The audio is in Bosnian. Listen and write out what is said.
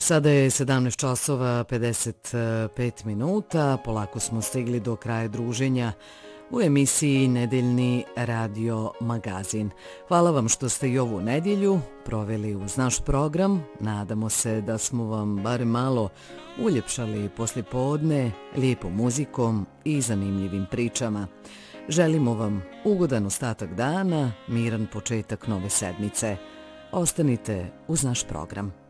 Sada je 17 časova 55 minuta, polako smo stigli do kraja druženja u emisiji Nedeljni radio magazin. Hvala vam što ste i ovu nedjelju proveli uz naš program. Nadamo se da smo vam bar malo uljepšali poslijepodne lijepom muzikom i zanimljivim pričama. Želimo vam ugodan ostatak dana, miran početak nove sedmice. Ostanite uz naš program.